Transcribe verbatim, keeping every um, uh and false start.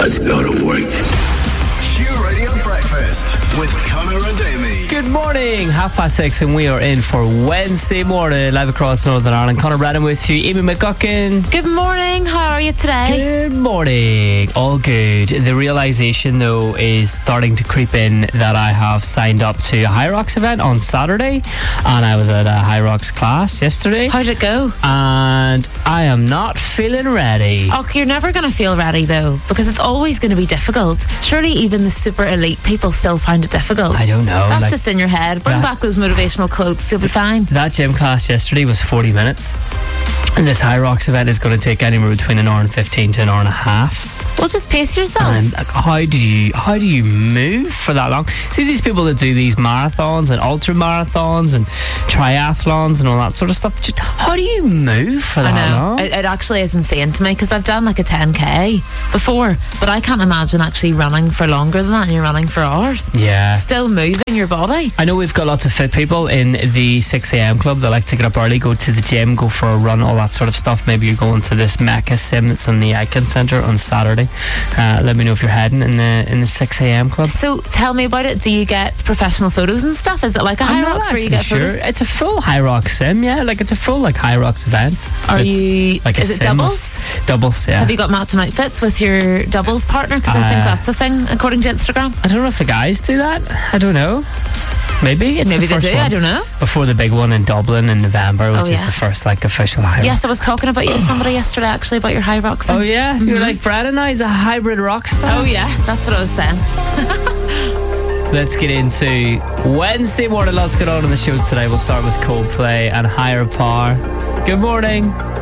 Let's go to work. Q Radio Breakfast with Connor and Amy. Good morning, half past six, and we are in for Wednesday morning, live across Northern Ireland. Connor Brennan with you, Amy McGuckin. Good morning, how are you today? Good morning, all good. The realisation, though, is starting to creep in that I have signed up to a High Rocks event on Saturday, and I was at a High Rocks class yesterday. How'd it go? And I am not feeling ready. Oh, you're never going to feel ready, though, because it's always going to be difficult. Surely even the super elite people still find it difficult. I don't know. That's like, just in your head. Bring that, back those motivational quotes, you'll be fine. That gym class yesterday was forty minutes. And this High Rocks event is going to take anywhere between an hour and fifteen to an hour and a half. Well, just pace yourself. And like, how do you how do you move for that long? See these people that do these marathons and ultra marathons and triathlons and all that sort of stuff. Just, how do you move for that I know. long? It, it actually is insane to me, because I've done like a ten K before, but I can't imagine actually running for longer than that, and you're running for hours. Yeah. Still moving your body. I know we've got lots of fit people in the six a.m. club that like to get up early, go to the gym, go for a run, all that sort of stuff. Maybe you're going to this Mecca Sim that's on the Icon Centre on Saturday. Uh, let me know if you're heading in the in the six a.m. club. So tell me about it. Do you get professional photos and stuff? Is it like a High I'm not Rocks where you actually get sure. photos? It's a full High Rocks Sim, yeah. Like it's a full like High Rocks event. Are It's you? like a is it sim doubles? of- Doubles, yeah. Have you got matching outfits with your doubles partner? Because I think Uh, that's a thing according to Instagram. I don't know if the guys do that. I don't know. Maybe it's Maybe the they first do. one. I don't know. Before the big one in Dublin in November, which Oh, is yes. the first like official High Rocks. Yes, I was talking about you to somebody yesterday actually about your High Rocks. Oh yeah, you're like Brad and I is a hybrid rock star. Oh yeah, that's what I was saying. Let's get into Wednesday morning. Lots going on in the show today. We'll start with Coldplay and Higher Power. Good morning.